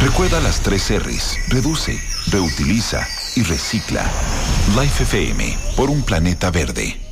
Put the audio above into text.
Recuerda las 3 R's. Reduce, reutiliza y recicla. Life FM, por un planeta verde.